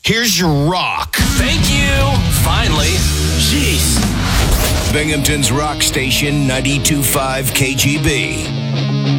Here's your rock. Thank you. Finally. Jeez. Binghamton's rock station, 92.5 KGB.